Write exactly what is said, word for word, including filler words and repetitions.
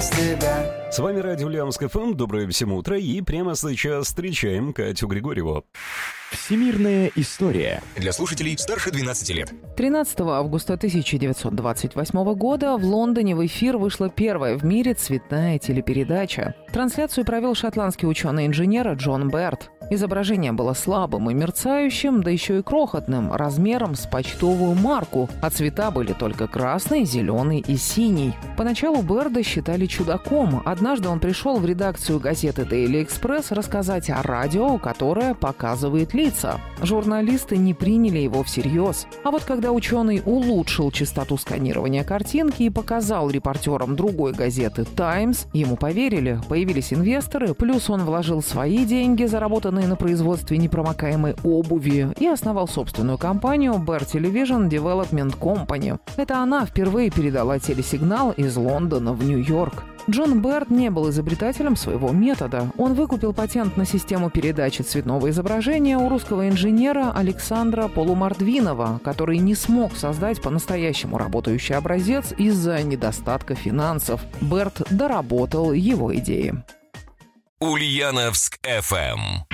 без тебя. С вами радио Ульяновск эф эм. Доброе всем утро. И прямо сейчас встречаем Катю Григорьеву. Всемирная история. Для слушателей старше двенадцати лет. тринадцатого августа тысяча девятьсот двадцать восьмого года в Лондоне в эфир вышла первая в мире цветная телепередача. Трансляцию провел шотландский ученый-инженер Джон Берт. Изображение было слабым и мерцающим, да еще и крохотным, размером с почтовую марку, а цвета были только красный, зеленый и синий. Поначалу Берда считали чудаком. Однажды он пришел в редакцию газеты Daily Express рассказать о радио, которое показывает лица. Журналисты не приняли его всерьез. А вот когда ученый улучшил частоту сканирования картинки и показал репортерам другой газеты «Таймс», ему поверили, появились инвесторы, плюс он вложил свои деньги, заработанные на производстве непромокаемой обуви, и основал собственную компанию Bear Television Development Company. Это она впервые передала телесигнал из Лондона в Нью-Йорк. Джон Берт не был изобретателем своего метода. Он выкупил патент на систему передачи цветного изображения у русского инженера Александра Полумордвинова, который не смог создать по-настоящему работающий образец из-за недостатка финансов. Берт доработал его идеи. Ульяновск эф эм.